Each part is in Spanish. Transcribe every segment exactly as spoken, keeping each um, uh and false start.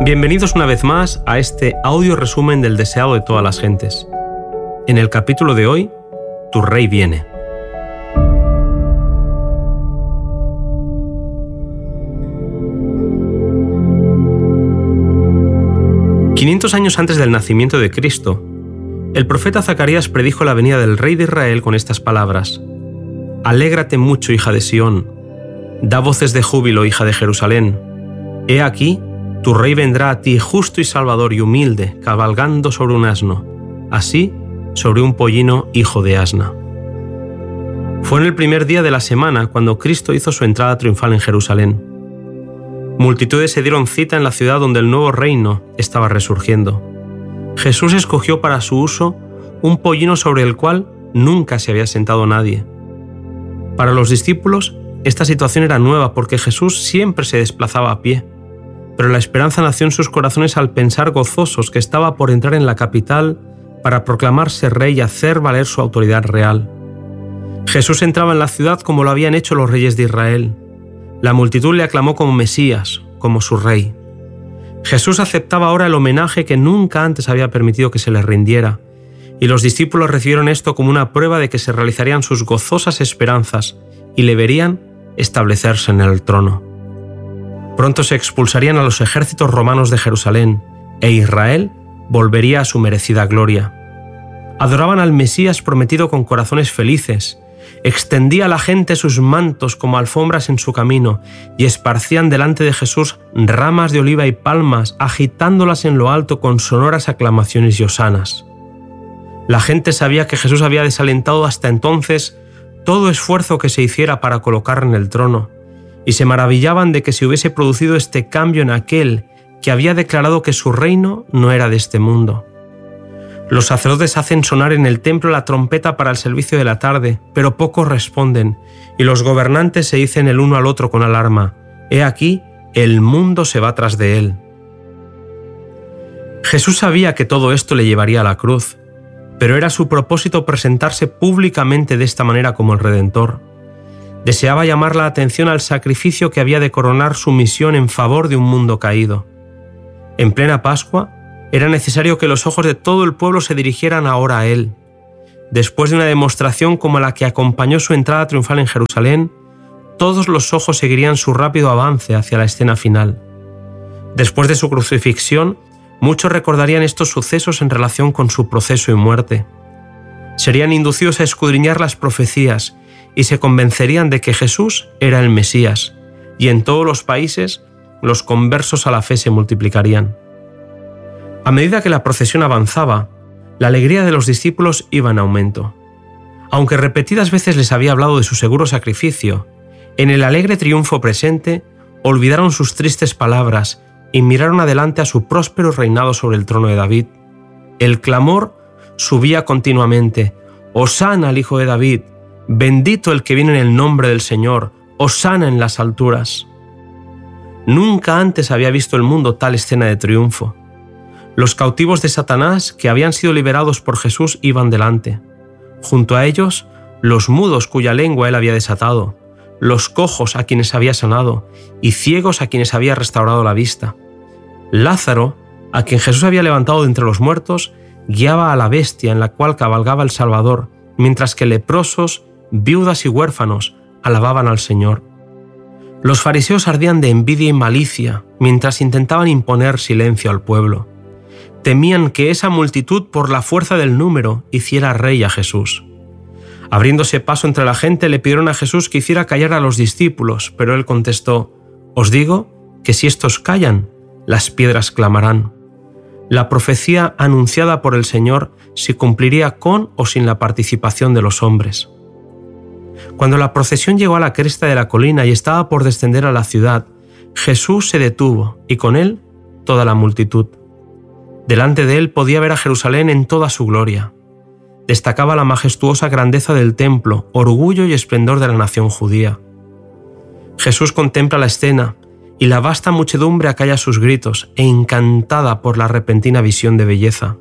Bienvenidos una vez más a este audio resumen del deseado de todas las gentes. En el capítulo de hoy, Tu Rey viene. quinientos años antes del nacimiento de Cristo, el profeta Zacarías predijo la venida del Rey de Israel con estas palabras: Alégrate mucho, hija de Sión, da voces de júbilo, hija de Jerusalén. He aquí, tu Rey vendrá a ti justo y salvador y humilde, cabalgando sobre un asno, así sobre un pollino hijo de asna. Fue en el primer día de la semana cuando Cristo hizo su entrada triunfal en Jerusalén. Multitudes se dieron cita en la ciudad donde el nuevo reino estaba resurgiendo. Jesús escogió para su uso un pollino sobre el cual nunca se había sentado nadie. Para los discípulos, esta situación era nueva porque Jesús siempre se desplazaba a pie. Pero la esperanza nació en sus corazones al pensar gozosos que estaba por entrar en la capital para proclamarse rey y hacer valer su autoridad real. Jesús entraba en la ciudad como lo habían hecho los reyes de Israel. La multitud le aclamó como Mesías, como su rey. Jesús aceptaba ahora el homenaje que nunca antes había permitido que se le rindiera, y los discípulos recibieron esto como una prueba de que se realizarían sus gozosas esperanzas y le verían establecerse en el trono. Pronto se expulsarían a los ejércitos romanos de Jerusalén, e Israel volvería a su merecida gloria. Adoraban al Mesías prometido con corazones felices, extendía a la gente sus mantos como alfombras en su camino, y esparcían delante de Jesús ramas de oliva y palmas, agitándolas en lo alto con sonoras aclamaciones y hosanas. La gente sabía que Jesús había desalentado hasta entonces todo esfuerzo que se hiciera para colocarle en el trono, y se maravillaban de que se hubiese producido este cambio en aquel que había declarado que su reino no era de este mundo. Los sacerdotes hacen sonar en el templo la trompeta para el servicio de la tarde, pero pocos responden, y los gobernantes se dicen el uno al otro con alarma: «He aquí, el mundo se va tras de él». Jesús sabía que todo esto le llevaría a la cruz, pero era su propósito presentarse públicamente de esta manera como el Redentor. Deseaba llamar la atención al sacrificio que había de coronar su misión en favor de un mundo caído. En plena Pascua, era necesario que los ojos de todo el pueblo se dirigieran ahora a él. Después de una demostración como la que acompañó su entrada triunfal en Jerusalén, todos los ojos seguirían su rápido avance hacia la escena final. Después de su crucifixión, muchos recordarían estos sucesos en relación con su proceso y muerte. Serían inducidos a escudriñar las profecías y se convencerían de que Jesús era el Mesías, y en todos los países los conversos a la fe se multiplicarían. A medida que la procesión avanzaba, la alegría de los discípulos iba en aumento. Aunque repetidas veces les había hablado de su seguro sacrificio, en el alegre triunfo presente olvidaron sus tristes palabras y miraron adelante a su próspero reinado sobre el trono de David. El clamor subía continuamente: «Hosana al Hijo de David, bendito el que viene en el nombre del Señor, hosana en las alturas». Nunca antes había visto el mundo tal escena de triunfo. Los cautivos de Satanás que habían sido liberados por Jesús iban delante. Junto a ellos, los mudos cuya lengua él había desatado, los cojos a quienes había sanado y ciegos a quienes había restaurado la vista. Lázaro, a quien Jesús había levantado de entre los muertos, guiaba a la bestia en la cual cabalgaba el Salvador, mientras que leprosos, viudas y huérfanos alababan al Señor. Los fariseos ardían de envidia y malicia mientras intentaban imponer silencio al pueblo. Temían que esa multitud, por la fuerza del número, hiciera rey a Jesús. Abriéndose paso entre la gente, le pidieron a Jesús que hiciera callar a los discípulos, pero él contestó: «Os digo que si estos callan, las piedras clamarán». La profecía anunciada por el Señor se cumpliría con o sin la participación de los hombres. Cuando la procesión llegó a la cresta de la colina y estaba por descender a la ciudad, Jesús se detuvo y con él toda la multitud. Delante de él podía ver a Jerusalén en toda su gloria. Destacaba la majestuosa grandeza del templo, orgullo y esplendor de la nación judía. Jesús contempla la escena y la vasta muchedumbre acalla sus gritos, e encantada por la repentina visión de belleza.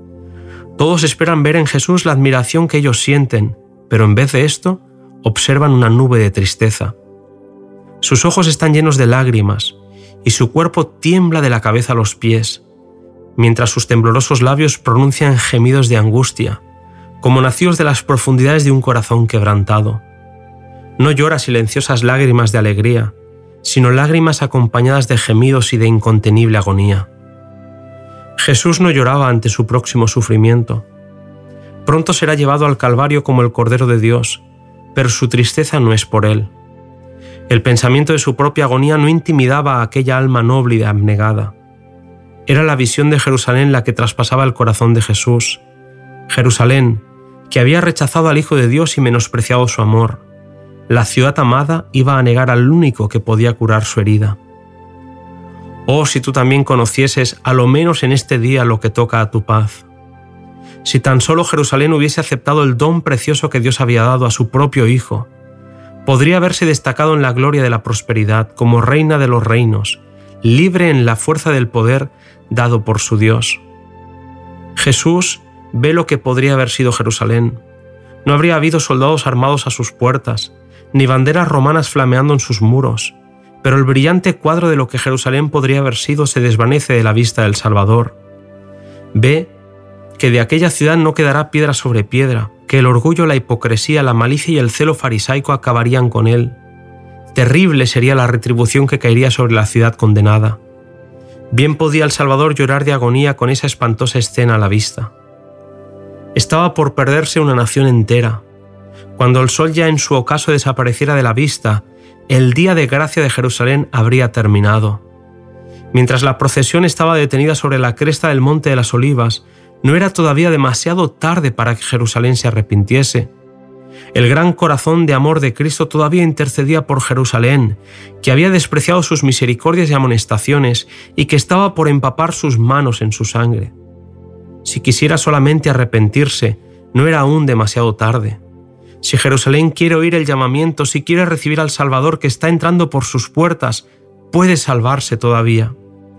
Todos esperan ver en Jesús la admiración que ellos sienten, pero en vez de esto, observan una nube de tristeza. Sus ojos están llenos de lágrimas, y su cuerpo tiembla de la cabeza a los pies, mientras sus temblorosos labios pronuncian gemidos de angustia, como nacidos de las profundidades de un corazón quebrantado. No llora silenciosas lágrimas de alegría, sino lágrimas acompañadas de gemidos y de incontenible agonía. Jesús no lloraba ante su próximo sufrimiento. Pronto será llevado al Calvario como el Cordero de Dios, pero su tristeza no es por él. El pensamiento de su propia agonía no intimidaba a aquella alma noble y abnegada. Era la visión de Jerusalén la que traspasaba el corazón de Jesús. Jerusalén, que había rechazado al Hijo de Dios y menospreciado su amor. La ciudad amada iba a negar al único que podía curar su herida. Oh, si tú también conocieses, a lo menos en este día, lo que toca a tu paz. Si tan solo Jerusalén hubiese aceptado el don precioso que Dios había dado a su propio Hijo, podría haberse destacado en la gloria de la prosperidad como reina de los reinos, libre en la fuerza del poder dado por su Dios. Jesús ve lo que podría haber sido Jerusalén. No habría habido soldados armados a sus puertas, ni banderas romanas flameando en sus muros, pero el brillante cuadro de lo que Jerusalén podría haber sido se desvanece de la vista del Salvador. Ve que de aquella ciudad no quedará piedra sobre piedra, que el orgullo, la hipocresía, la malicia y el celo farisaico acabarían con él. Terrible sería la retribución que caería sobre la ciudad condenada. Bien podía el Salvador llorar de agonía con esa espantosa escena a la vista. Estaba por perderse una nación entera. Cuando el sol ya en su ocaso desapareciera de la vista, el día de gracia de Jerusalén habría terminado. Mientras la procesión estaba detenida sobre la cresta del Monte de las Olivas, no era todavía demasiado tarde para que Jerusalén se arrepintiese. El gran corazón de amor de Cristo todavía intercedía por Jerusalén, que había despreciado sus misericordias y amonestaciones y que estaba por empapar sus manos en su sangre. Si quisiera solamente arrepentirse, no era aún demasiado tarde. Si Jerusalén quiere oír el llamamiento, si quiere recibir al Salvador que está entrando por sus puertas, puede salvarse todavía.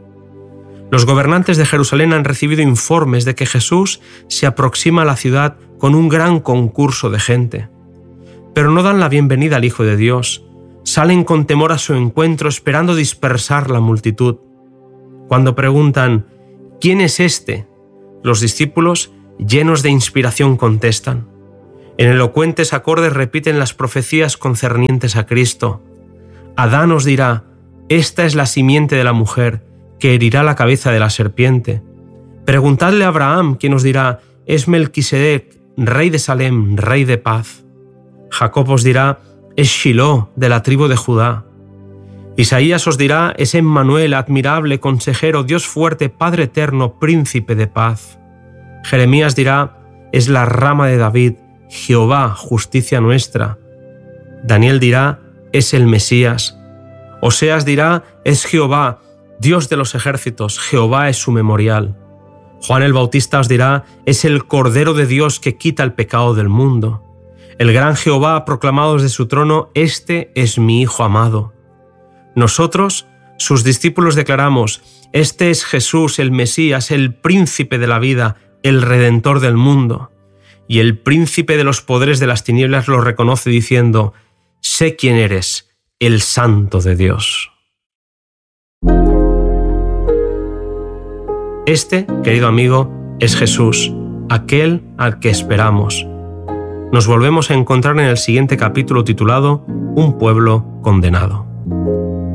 Los gobernantes de Jerusalén han recibido informes de que Jesús se aproxima a la ciudad con un gran concurso de gente. Pero no dan la bienvenida al Hijo de Dios. Salen con temor a su encuentro, esperando dispersar la multitud. Cuando preguntan, ¿quién es este?, los discípulos, llenos de inspiración, contestan. En elocuentes acordes repiten las profecías concernientes a Cristo. Adán os dirá, esta es la simiente de la mujer, que herirá la cabeza de la serpiente. Preguntadle a Abraham, quien os dirá, es Melquisedec, rey de Salem, rey de paz. Jacob os dirá, es Shiló, de la tribu de Judá. Isaías os dirá, es Emmanuel, admirable, consejero, Dios fuerte, Padre eterno, príncipe de paz. Jeremías dirá, es la rama de David, Jehová, justicia nuestra. Daniel dirá, es el Mesías. Oseas dirá, es Jehová, Dios de los ejércitos, Jehová es su memorial. Juan el Bautista os dirá, es el Cordero de Dios que quita el pecado del mundo. El gran Jehová ha proclamado desde su trono, este es mi Hijo amado. Nosotros, sus discípulos, declaramos, este es Jesús, el Mesías, el príncipe de la vida, el Redentor del mundo. Y el príncipe de los poderes de las tinieblas lo reconoce diciendo, sé quién eres, el Santo de Dios. Este, querido amigo, es Jesús, aquel al que esperamos. Nos volvemos a encontrar en el siguiente capítulo titulado Un pueblo condenado.